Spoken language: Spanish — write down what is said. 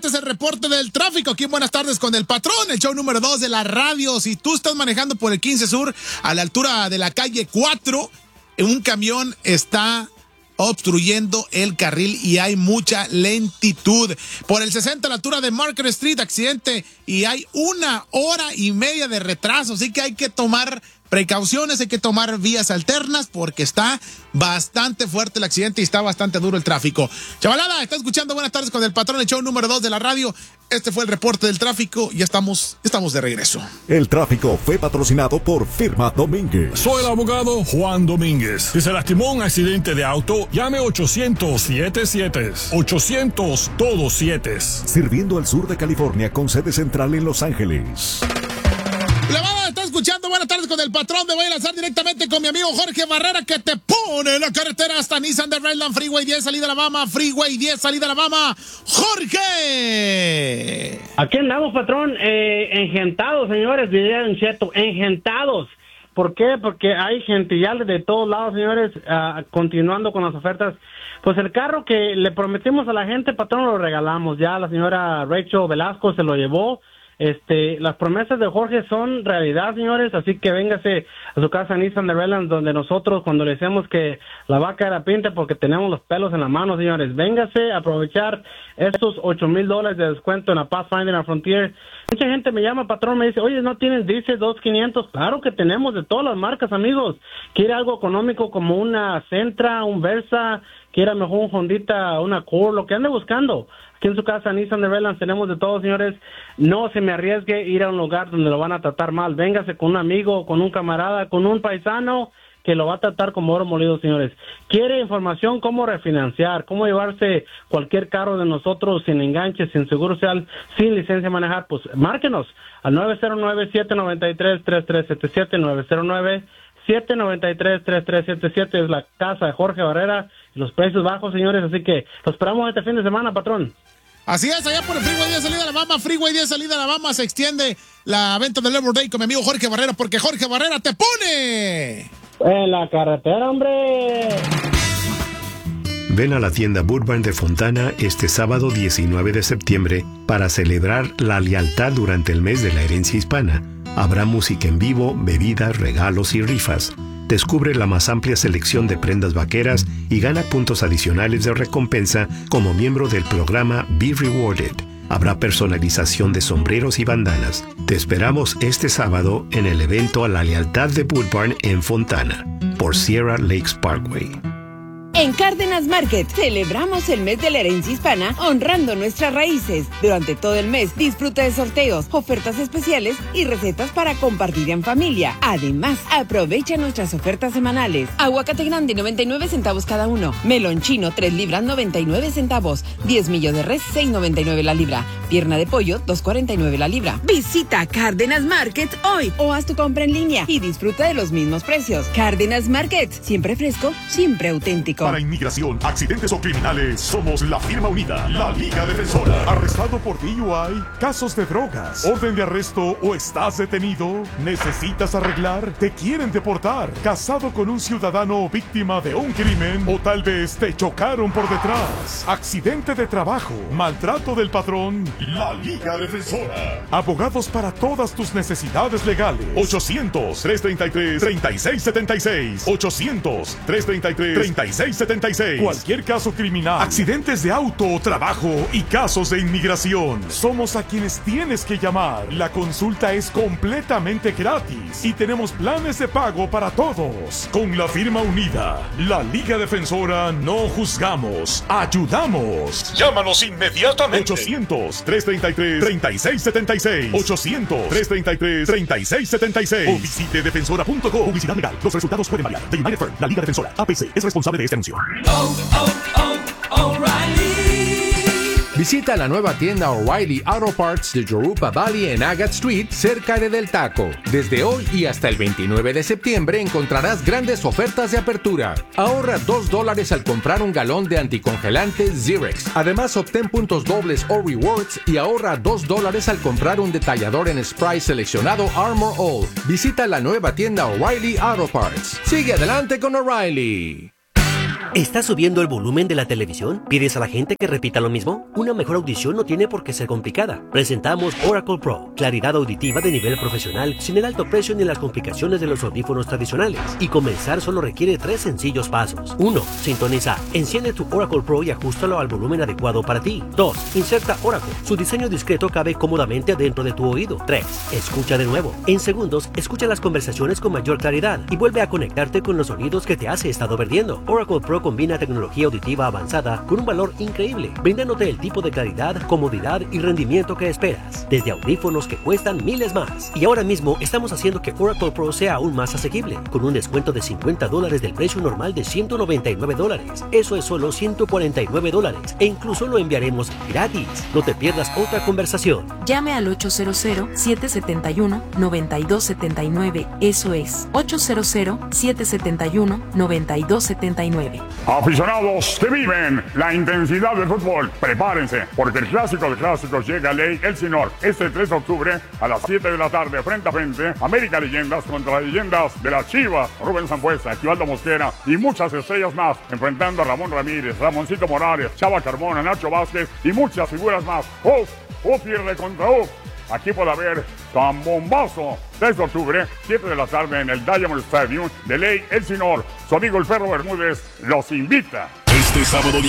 este es el reporte del tráfico aquí en Buenas Tardes con el Patrón, el show número 2 de la radio. Si tú estás manejando por el 15 Sur, a la altura de la calle 4, un camión está obstruyendo el carril y hay mucha lentitud. Por el 60 a la altura de Market Street, accidente y hay 1 hora y media de retraso, así que hay que tomar precauciones, hay que tomar vías alternas porque está bastante fuerte el accidente y está bastante duro el tráfico. Chavalada, está escuchando Buenas Tardes con el Patrón, el show número 2 de la radio. Este fue el reporte del tráfico y estamos de regreso. El tráfico fue patrocinado por Firma Domínguez. Soy el abogado Juan Domínguez. Si se lastimó un accidente de auto, llame 800-77. 800 todos 7. Sirviendo al sur de California con sede central en Los Ángeles. La banda está escuchando Buenas Tardes con el Patrón. Me voy a lanzar directamente con mi amigo Jorge Barrera, que te pone en la carretera hasta Nissan de Redland, Freeway 10, salida a Alabama, Freeway 10, salida a Alabama. ¡Jorge! Aquí andamos, patrón, engentados, señores, diría Don Cheto, engentados. ¿Por qué? Porque hay gentillales de todos lados, señores, continuando con las ofertas. Pues el carro que le prometimos a la gente, patrón, lo regalamos. Ya la señora Rachel Velasco se lo llevó. Las promesas de Jorge son realidad, señores, así que véngase a su casa Nissan de Redlands, donde nosotros cuando le decimos que la vaca era pinta porque tenemos los pelos en la mano, señores, véngase a aprovechar estos $8,000 de descuento en la Pathfinder, en la Frontier. Mucha gente me llama, patrón, me dice, oye, ¿no tienes Diesel 2500? Claro que tenemos de todas las marcas, amigos. ¿Quiere algo económico como una Sentra, un Versa? ¿Quiere mejor un Hondita, una Accord? Lo que ande buscando. Aquí en su casa, Nissan de Redlands, tenemos de todo, señores. No se me arriesgue ir a un lugar donde lo van a tratar mal. Véngase con un amigo, con un camarada, con un paisano que lo va a tratar como oro molido, señores. ¿Quiere información cómo refinanciar, cómo llevarse cualquier carro de nosotros sin enganche, sin seguro social, sin licencia de manejar? Pues márquenos al 909-793-3377, 909-793-3377. Es la casa de Jorge Barrera. Los precios bajos, señores, así que lo esperamos este fin de semana, patrón. Así es, allá por el Freeway 10 salida a Alabama, Freeway 10 salida a Alabama, se extiende la venta del Labor Day con mi amigo Jorge Barrera, porque Jorge Barrera te pone en la carretera, hombre. Ven a la tienda Burbank de Fontana este sábado 19 de septiembre para celebrar la lealtad durante el mes de la herencia hispana. Habrá música en vivo, bebidas, regalos y rifas. Descubre la más amplia selección de prendas vaqueras y gana puntos adicionales de recompensa como miembro del programa Be Rewarded. Habrá personalización de sombreros y bandanas. Te esperamos este sábado en el evento a la lealtad de Burbank en Fontana, por Sierra Lakes Parkway. En Cárdenas Market celebramos el mes de la herencia hispana honrando nuestras raíces. Durante todo el mes disfruta de sorteos, ofertas especiales y recetas para compartir en familia. Además, aprovecha nuestras ofertas semanales. Aguacate grande 99 centavos cada uno. Melón chino 3 libras 99 centavos. 10 millos de res 6.99 la libra. Pierna de pollo 2.49 la libra. Visita Cárdenas Market hoy o haz tu compra en línea y disfruta de los mismos precios. Cárdenas Market, siempre fresco, siempre auténtico. Para inmigración, accidentes o criminales, somos la firma unida, la Liga Defensora. ¿Arrestado por DUI? ¿Casos de drogas? ¿Orden de arresto o estás detenido? ¿Necesitas arreglar? ¿Te quieren deportar? ¿Casado con un ciudadano víctima de un crimen? ¿O tal vez te chocaron por detrás? ¿Accidente de trabajo? ¿Maltrato del patrón? La Liga Defensora. Abogados para todas tus necesidades legales. 800-333-3676. 800-333-3676. Cualquier caso criminal, accidentes de auto, trabajo y casos de inmigración. Somos a quienes tienes que llamar. La consulta es completamente gratis y tenemos planes de pago para todos. Con la firma unida, la Liga Defensora, no juzgamos, ayudamos. Llámanos inmediatamente. 800-333-3676. 800-333-3676. O visite defensora.com. Publicidad legal. Los resultados pueden variar. The United Firm, la Liga Defensora, APC, es responsable de este anuncio. Visita la nueva tienda O'Reilly Auto Parts de Yoruba Valley en Agate Street, cerca de Del Taco. Desde hoy y hasta el 29 de septiembre encontrarás grandes ofertas de apertura. Ahorra $2 al comprar un galón de anticongelante Zirex. Además, obtén puntos dobles o rewards y ahorra $2 al comprar un detallador en spray seleccionado Armor All. Visita la nueva tienda O'Reilly Auto Parts. Sigue adelante con O'Reilly. ¿Estás subiendo el volumen de la televisión? ¿Pides a la gente que repita lo mismo? Una mejor audición no tiene por qué ser complicada. Presentamos Oracle Pro, claridad auditiva de nivel profesional, sin el alto precio ni las complicaciones de los audífonos tradicionales. Y comenzar solo requiere 3 sencillos pasos. 1. Sintoniza. Enciende tu Oracle Pro y ajústalo al volumen adecuado para ti. 2. Inserta Oracle. Su diseño discreto cabe cómodamente adentro de tu oído. 3. Escucha de nuevo. En segundos, escucha las conversaciones con mayor claridad y vuelve a conectarte con los sonidos que te has estado perdiendo. Oracle Pro combina tecnología auditiva avanzada con un valor increíble, brindándote el tipo de claridad, comodidad y rendimiento que esperas, desde audífonos que cuestan miles más. Y ahora mismo estamos haciendo que Oracle Pro sea aún más asequible, con un descuento de $50 del precio normal de $199. Eso es solo $149 e incluso lo enviaremos gratis. No te pierdas otra conversación. Llame al 800-771-9279. Eso es 800-771-9279. Aficionados que viven la intensidad del fútbol, prepárense, porque el clásico de clásicos llega a Ley Elsinore este 3 de octubre a las 7 de la tarde, frente a frente, América Leyendas contra leyendas de las Chivas, Rubén Sambuesa, Equivaldo Mosquera y muchas estrellas más, enfrentando a Ramón Ramírez, Ramoncito Morales, Chava Carmona, Nacho Vázquez y muchas figuras más. ¡Uf! Pierde contra Uf. Aquí puede haber tan bombazo. 3 de octubre, 7 de la tarde en el Diamond Stadium de Ley Elsinore. Su amigo el Perro Bermúdez los invita. Este sábado